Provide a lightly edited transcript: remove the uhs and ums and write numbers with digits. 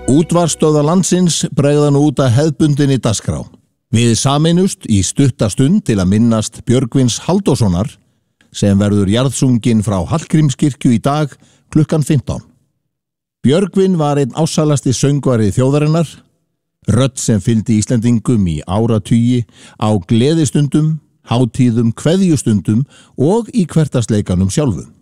Útvarpsstöðvar landsins bregða nú út að hefðbundinni dagskrá. Við sameinust í stutta stund til að minnast Björgvins Halldórssonar sem verður jarðsunginn frá Hallgrímskirkju í dag klukkan 15. Björgvin var einn ásælasti söngvari þjóðarinnar, rödd sem fylgdi Íslendingum í áratugi á gleðistundum, hátíðum, kveðjustundum og í hversdagsleikanum sjálfum.